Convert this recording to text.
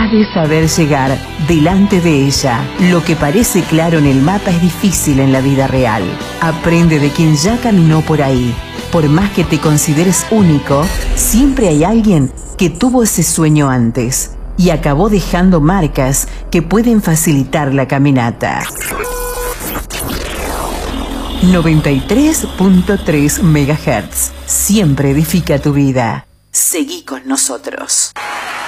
Has de saber llegar delante de ella. Lo que parece claro en el mapa es difícil en la vida real. Aprende de quien ya caminó por ahí. Por más que te consideres único, siempre hay alguien que tuvo ese sueño antes y acabó dejando marcas que pueden facilitar la caminata. 93.3 MHz. Siempre edifica tu vida. Seguí con nosotros.